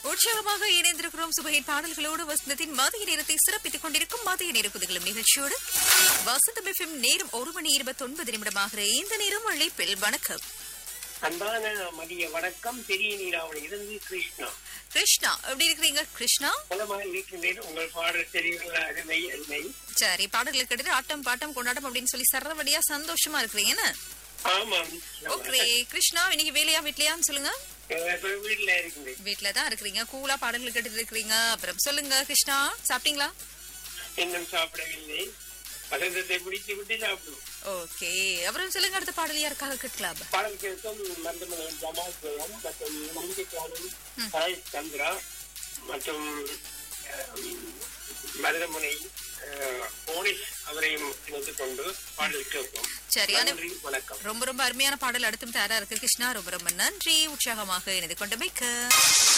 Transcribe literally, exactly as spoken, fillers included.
உற்சாகமாக இணைந்திருக்கிறோம் சுபையின் பாடல்களோடு வசந்தத்தின் மதிய நேரத்தை சிறப்பித்துக் கொண்டிருக்கும் மதிய நேர குதிகளும் நிகழ்ச்சியோடு வசந்தம் எஃப்எம் நேரம் ஒரு மணி இருபத்தி ஒன்பது நிமிடமாக இந்த நேரம் அழைப்பில் வணக்கம். அன்பான மதிய வணக்கம். பெரிய நீராவணி இருந்து கிருஷ்ணா. கிருஷ்ணா எப்படி இருக்கிறீங்க கிருஷ்ணா? மூலமாக இருக்கின்றேன். உங்கள் பாடல் தெரியுங்களா? அருமை அருமை. சரி, பாடல்கள் கேட்டு ஆட்டம் பாட்டம் கொண்டாட்டம் அப்படின்னு சொல்லி சரவடியா சந்தோஷமா இருக்கிறீங்க. ஆமாம். ஓகே கிருஷ்ணா, இன்னைக்கு வேலையா வீட்லயான்னு சொல்லுங்க. வீட்டுல இருக்கிறேன். வீட்டுலதான் இருக்கிறீங்க. கூலா பாடல்கள் கேட்டு இருக்கிறீங்க. அப்புறம் சொல்லுங்க கிருஷ்ணா, சாப்பிட்டீங்களா? இன்னும் சாப்பிடவில்லை. வசந்தத்தை பிடித்து விட்டு சாப்பிடுவோம். ஓகே, அப்புறம் சொல்லுங்க, அடுத்த பாடல் யாருக்காக கேட்கலாம்? பாடல் கேட்கும் மருந்தமன் ஜமால் கோயம் மற்றும் நம்பிக்கையாளன் சாய் சந்திரா மற்றும் மருதமுனை போலீஸ் அவரையும் இணைத்துக் கொண்டு பாடல் கேட்போம். சரி, வணக்கம். ரொம்ப ரொம்ப அருமையான பாடல் அடுத்தும் தயாரா இருக்கு கிருஷ்ணா. ரொம்ப ரொம்ப நன்றி, உற்சாகமாக இணைந்து கொண்டமைக்கு.